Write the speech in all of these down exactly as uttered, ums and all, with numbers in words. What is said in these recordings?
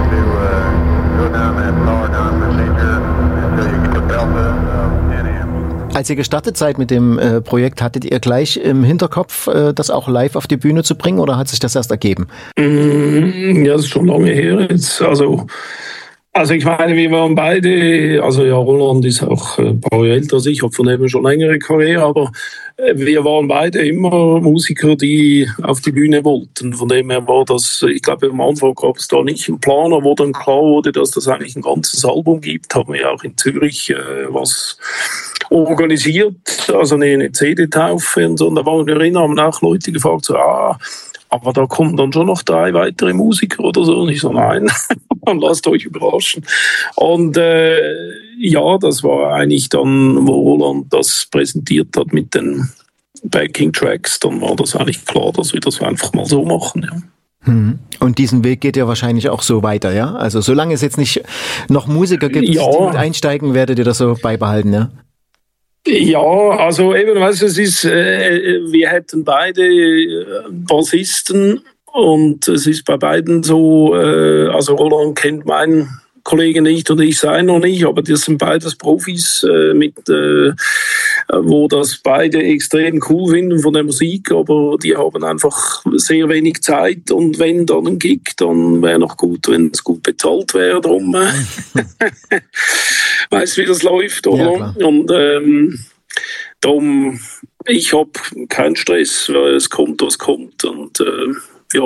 can do uh, go down that power down procedure until you get the delta of ten amps. Als ihr gestartet seid mit dem äh, Projekt, hattet ihr gleich im Hinterkopf, äh, das auch live auf die Bühne zu bringen, oder hat sich das erst ergeben? Mm, ja, das ist schon lange her jetzt. Also, also ich meine, wir waren beide, also ja, Roland ist auch ein paar Jahre älter als ich, habe von dem schon längere Karriere, aber wir waren beide immer Musiker, die auf die Bühne wollten. Von dem her war das, ich glaube, am Anfang gab es da nicht einen Plan, wo dann klar wurde, dass das eigentlich ein ganzes Album gibt. Haben wir auch in Zürich äh, was organisiert, also eine, eine C D-Taufe und so. Und da waren wir drin, haben auch Leute gefragt, so, ah, aber da kommen dann schon noch drei weitere Musiker oder so. Und ich so, nein, lasst euch überraschen. Und äh, ja, das war eigentlich dann, wo Roland das präsentiert hat mit den Backing-Tracks, dann war das eigentlich klar, dass wir das einfach mal so machen, ja. Hm. Und diesen Weg geht ja wahrscheinlich auch so weiter, ja? Also solange es jetzt nicht noch Musiker gibt, ja, die mit einsteigen, werdet ihr das so beibehalten, ja? Ja, also eben, weißt du, es ist, äh, wir hätten beide äh, Bassisten und es ist bei beiden so, äh, also Roland kennt meinen Kollegen nicht und ich seinen noch nicht, aber das sind beides Profis, äh, mit, äh, wo das beide extrem cool finden von der Musik, aber die haben einfach sehr wenig Zeit und wenn dann ein Gig, dann wäre noch gut, wenn es gut bezahlt wäre, darum äh, weißt du, wie das läuft, oder? Ja, und ähm, darum, ich habe keinen Stress, weil es kommt, was kommt und äh, ja.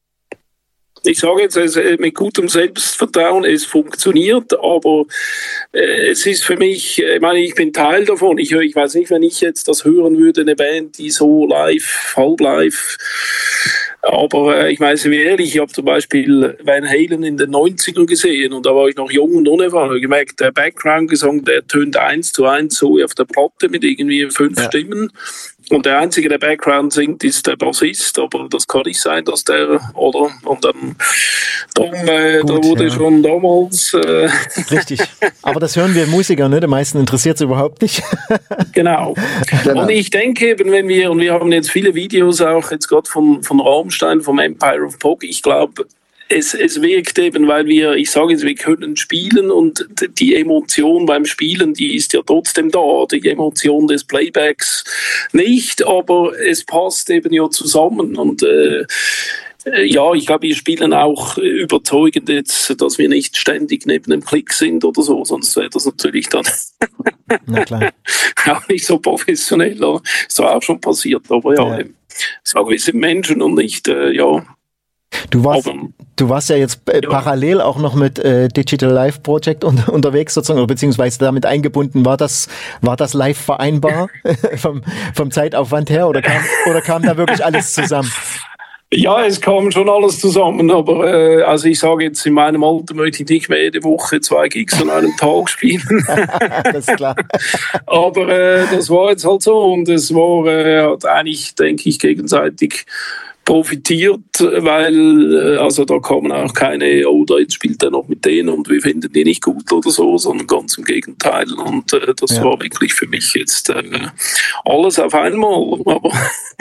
Ich sage jetzt also mit gutem Selbstvertrauen, es funktioniert, aber äh, es ist für mich, ich meine, ich bin Teil davon. Ich, ich weiß nicht, wenn ich jetzt das hören würde, eine Band, die so live, halb live, aber äh, ich meine, sind wir ehrlich, ich habe zum Beispiel Van Halen in den neunzigern gesehen und da war ich noch jung und unerfahren. Ich habe gemerkt, der Background-Gesang, der tönt eins zu eins so auf der Platte mit irgendwie fünf ja. Stimmen. Und der Einzige, der Background singt, ist der Bassist, aber das kann nicht sein, dass der, oder? Und dann, dann äh, Gut, da wurde ja. schon damals... Äh Richtig, aber das hören wir Musiker, ne? Die meisten interessiert es überhaupt nicht. Genau. genau. Und ich denke eben, wenn wir, und wir haben jetzt viele Videos auch, jetzt gerade von, von Rammstein, vom Empire of Pop, ich glaube, Es, es wirkt eben, weil wir, ich sage jetzt, wir können spielen und die Emotion beim Spielen, die ist ja trotzdem da, die Emotion des Playbacks nicht, aber es passt eben ja zusammen und äh, ja, ich glaube, wir spielen auch überzeugend jetzt, dass wir nicht ständig neben dem Klick sind oder so, sonst wäre das natürlich dann Na klar. auch nicht so professionell, ist zwar auch schon passiert, aber ja, ja. ich sage, wir sind Menschen und nicht, äh, ja, Du warst, du warst ja jetzt äh, ja. parallel auch noch mit äh, Digital Live Project un- unterwegs sozusagen, oder beziehungsweise damit eingebunden. War das, war das live vereinbar vom, vom Zeitaufwand her oder kam, oder kam da wirklich alles zusammen? Ja, es kam schon alles zusammen, aber äh, also ich sage jetzt, in meinem Alter möchte ich nicht mehr jede Woche zwei Gigs an einem Tag spielen. Das ist klar. Aber äh, das war jetzt halt so und es war äh, hat eigentlich, denke ich, gegenseitig profitiert, weil also da kommen auch keine, oh, da jetzt spielt er noch mit denen und wir finden die nicht gut oder so, sondern ganz im Gegenteil und äh, das ja. war wirklich für mich jetzt äh, alles auf einmal, aber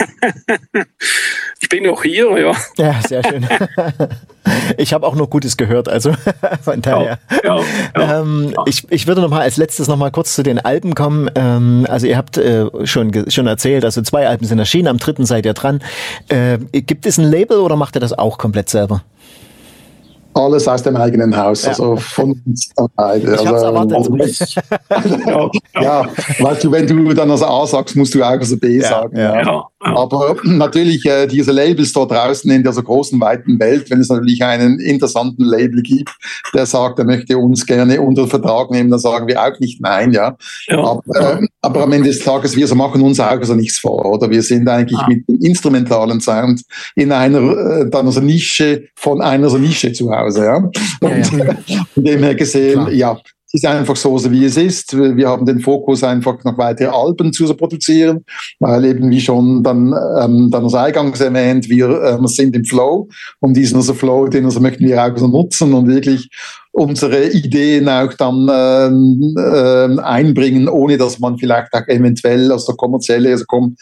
ich bin noch hier, ja. Ja, sehr schön. Ich habe auch noch Gutes gehört, also von daher. Ja, ja, ja, ähm, ja. Ich, ich würde noch mal als letztes noch mal kurz zu den Alben kommen. Ähm, also ihr habt äh, schon schon erzählt, also zwei Alben sind erschienen, am dritten seid ihr dran. Äh, gibt es ein Label oder macht ihr das auch komplett selber? Alles aus dem eigenen Haus, ja. Also von uns beide. Ich hab's also, erwartet. ja, ja, weißt du, wenn du dann also A sagst, musst du auch also B ja, sagen. Ja. Ja. Ja. Aber natürlich, äh, diese Labels dort draußen in dieser großen, weiten Welt, wenn es natürlich einen interessanten Label gibt, der sagt, er möchte uns gerne unter Vertrag nehmen, dann sagen wir auch nicht nein, ja. ja. Aber, äh, aber am Ende des Tages, wir so machen uns auch also nichts vor, oder? Wir sind eigentlich ah. mit dem instrumentalen Sound in einer äh, dann also Nische von einer so Nische zu Hause. Ja. Und ja, ja. von dem her gesehen, Klar. ja, es ist einfach so, so, wie es ist. Wir haben den Fokus einfach noch weitere Alben zu produzieren, weil eben wie schon dann, ähm, dann als eingangs erwähnt, wir ähm, sind im Flow und diesen also Flow, den also möchten wir auch so nutzen und wirklich unsere Ideen auch dann ähm, äh, einbringen, ohne dass man vielleicht auch eventuell aus der kommerzielle, also komm,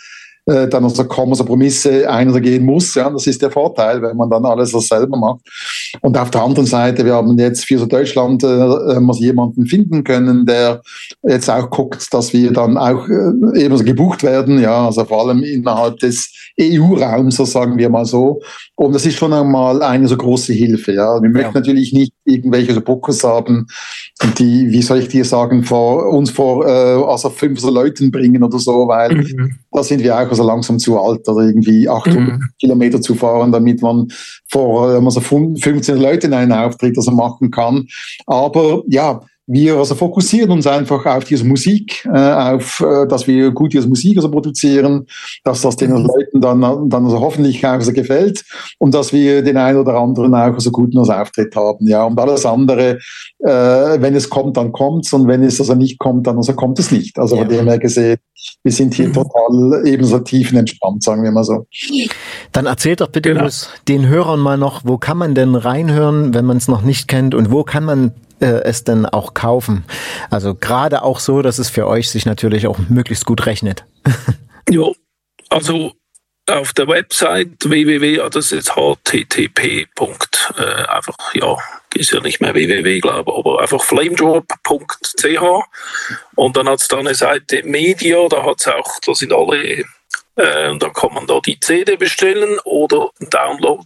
äh, dann also Kompromisse ein- oder gehen muss. Ja, das ist der Vorteil, wenn man dann alles das selber macht. Und auf der anderen Seite, wir haben jetzt für so Deutschland äh, jemanden finden können, der jetzt auch guckt, dass wir dann auch äh, eben so gebucht werden, ja, also vor allem innerhalb des E U-Raums, so sagen wir mal so. Und das ist schon einmal eine so große Hilfe, ja. Wir möchten ja. natürlich nicht irgendwelche so Bookus haben, die, wie soll ich dir sagen, vor uns vor äh, also fünf so Leuten bringen oder so, weil mhm. da sind wir auch also langsam zu alt, oder irgendwie achthundert mhm. Kilometer zu fahren, damit man vor also fünfzehn Leuten einen Auftritt also machen kann. Aber ja, wir also fokussieren uns einfach auf diese Musik, äh, auf, äh, dass wir gut diese Musik also produzieren, dass das den Leuten dann, dann also hoffentlich auch so gefällt und dass wir den einen oder anderen auch so guten also Auftritt haben. Ja, und alles andere, äh, wenn es kommt, dann kommt's, und wenn es also nicht kommt, dann also kommt es nicht. Also ja. Von dem her gesehen, wir sind hier mhm. total ebenso tiefenentspannt, sagen wir mal so. Dann erzählt doch bitte genau. den Hörern mal noch, wo kann man denn reinhören, wenn man es noch nicht kennt, und wo kann man es denn auch kaufen? Also gerade auch so, dass es für euch sich natürlich auch möglichst gut rechnet. Ja, also auf der Website w w w, das ist h t t p Punkt äh, einfach, ja, ist ja nicht mehr w w w, glaube ich, aber einfach flamedrop Punkt c h, und dann hat es da eine Seite Media, da hat es auch, da sind alle, äh, da kann man da die C D bestellen oder Download.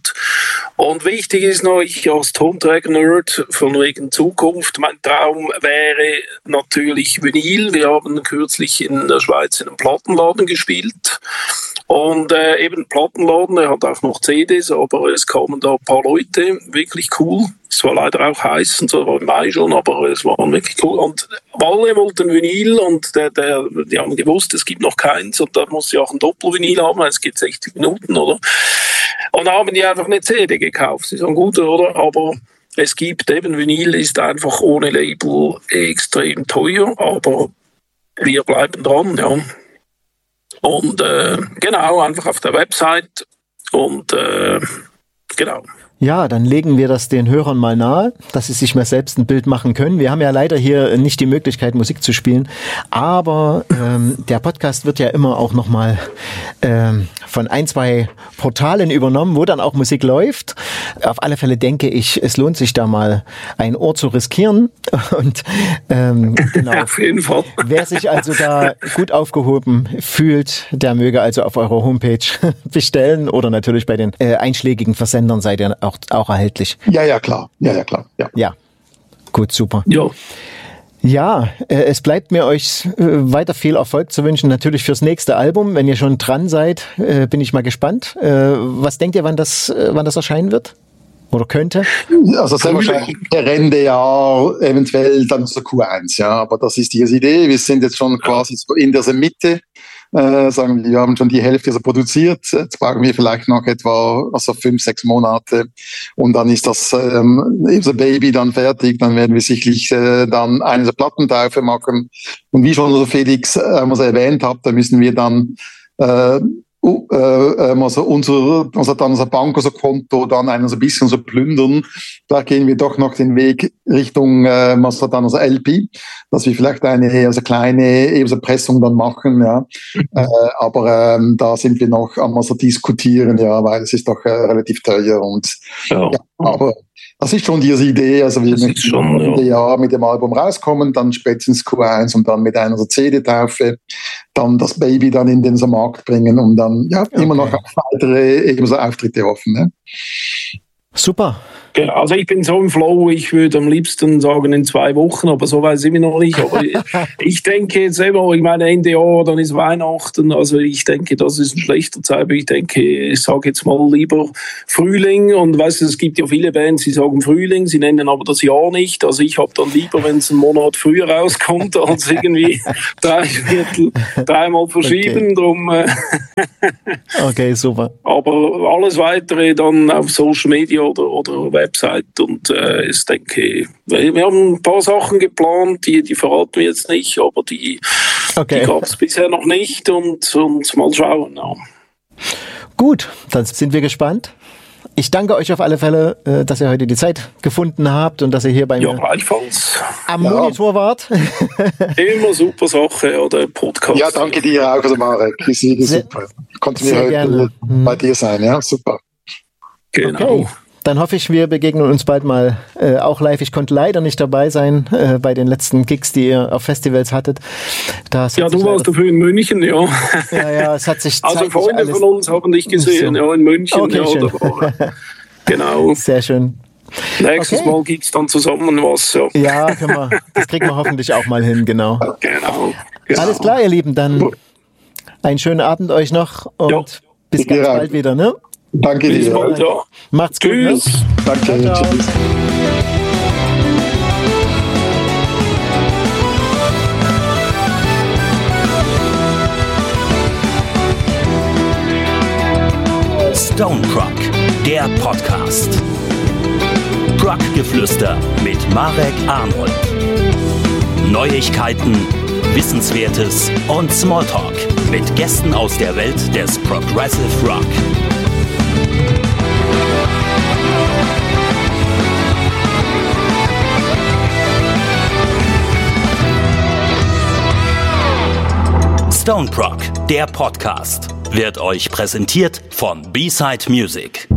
Und wichtig ist noch, ich als Tonträger-Nerd von wegen Zukunft, mein Traum wäre natürlich Vinyl. Wir haben kürzlich in der Schweiz in einem Plattenladen gespielt. Und äh, eben Plattenladen, er hat auch noch C Ds, aber es kamen da ein paar Leute, wirklich cool. Es war leider auch heiß und so, war im Mai schon, aber es war wirklich cool. Und alle wollten Vinyl, und der, der, die haben gewusst, es gibt noch keins, und da muss ja auch ein Doppelvinyl haben, es gibt sechzig Minuten, oder? Und da haben die einfach eine C D gekauft. Das ist ein guter, oder? Aber es gibt eben, Vinyl ist einfach ohne Label extrem teuer, aber wir bleiben dran, ja. Und äh, genau, einfach auf der Website und äh, genau. Ja, dann legen wir das den Hörern mal nahe, dass sie sich mal selbst ein Bild machen können. Wir haben ja leider hier nicht die Möglichkeit, Musik zu spielen, aber ähm, der Podcast wird ja immer auch nochmal ähm, von ein, zwei Portalen übernommen, wo dann auch Musik läuft. Auf alle Fälle denke ich, es lohnt sich da mal ein Ohr zu riskieren. Und ähm, genau, auf jeden Fall. Wer sich also da gut aufgehoben fühlt, der möge also auf eurer Homepage bestellen, oder natürlich bei den äh, einschlägigen Versendern seid ihr auch, auch erhältlich. Ja, ja, klar. Ja, ja, klar. Ja, ja. Gut, super. Ja. Ja, äh, es bleibt mir euch äh, weiter viel Erfolg zu wünschen, natürlich fürs nächste Album. Wenn ihr schon dran seid, äh, bin ich mal gespannt. Äh, was denkt ihr, wann das, äh, wann das erscheinen wird? Oder könnte? Also sehr wahrscheinlich per Ende Jahr, eventuell dann zur Q eins, ja. Aber das ist die Idee. Wir sind jetzt schon quasi so in der Mitte. Äh, sagen wir, wir haben schon die Hälfte so produziert. Jetzt brauchen wir vielleicht noch etwa also fünf, sechs Monate, und dann ist das ähm, so Baby dann fertig. Dann werden wir sicherlich äh, dann eine so Plattentaufe machen. Und wie schon so Felix äh, was er erwähnt hat, da müssen wir dann äh, Uh, äh, also unser, also dann unser Bank, also Konto dann ein so ein bisschen so plündern. Da gehen wir doch noch den Weg Richtung, äh, also dann also L P, dass wir vielleicht eine also kleine eben so Pressung dann machen, ja. äh, aber ähm, da sind wir noch am also diskutieren, ja, weil es ist doch äh, relativ teuer, und ja. Ja, aber das ist schon diese Idee, also wir möchten schon Ende ja. Jahr mit dem Album rauskommen, dann spätestens Q eins und dann mit einer so C D-Taufe, dann das Baby dann in den so Markt bringen und dann ja okay. immer noch auf weitere eben so Auftritte hoffen. Ne? Super. Genau, also ich bin so im Flow, ich würde am liebsten sagen in zwei Wochen, aber so weit sind wir noch nicht. Aber ich denke jetzt immer, ich meine Ende Jahr, dann ist Weihnachten, also ich denke, das ist ein schlechter Zeitpunkt. Ich denke, ich sage jetzt mal lieber Frühling, und weißt du, es gibt ja viele Bands, die sagen Frühling, sie nennen aber das Jahr nicht. Also ich habe dann lieber, wenn es einen Monat früher rauskommt, als irgendwie drei Viertel, dreimal verschieben. Okay. Drum, äh okay, super. Aber alles Weitere dann auf Social Media oder, oder Website, und äh, ich denke, wir haben ein paar Sachen geplant, die, die verraten wir jetzt nicht, aber die, okay. die gab es bisher noch nicht, und, und mal schauen. Ja. Gut, dann sind wir gespannt Ich danke euch auf alle Fälle, äh, dass ihr heute die Zeit gefunden habt und dass ihr hier bei ja, mir gleichfalls. am ja. Monitor wart. Immer super Sache, oder Podcast. Ja, danke dir auch, also Marek. Ich sehe super. Konnte mir heute gerne. bei dir sein, ja, super. Genau. Okay. Dann hoffe ich, wir begegnen uns bald mal äh, auch live. Ich konnte leider nicht dabei sein äh, bei den letzten Gigs, die ihr auf Festivals hattet. Das ja, du warst dafür in München, ja. Ja, ja, es hat sich Also Freunde alles von uns haben dich gesehen, so. ja, in München. Okay, ja, schön. Da genau. Sehr schön. Nächstes okay. Mal gibt es dann zusammen was. Ja, ja können wir, das kriegen wir hoffentlich auch mal hin, genau. Genau. genau. Alles klar, ihr Lieben, dann einen schönen Abend euch noch und ja. bis ich ganz bald wieder, ne? Danke dir. Bald, ja. Macht's Tschüss. gut. Ne? Danke. Ciao, ciao. Tschüss. Stone Prog, der Podcast. Prog-Geflüster mit Marek Arnold. Neuigkeiten, Wissenswertes und Smalltalk mit Gästen aus der Welt des Progressive Rock. Stone Prog, der Podcast, wird euch präsentiert von B-Side Music.